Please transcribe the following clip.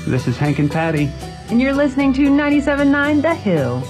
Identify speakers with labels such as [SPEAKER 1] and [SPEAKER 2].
[SPEAKER 1] This is Hank and Patty.
[SPEAKER 2] And you're listening to 97.9 The Hill.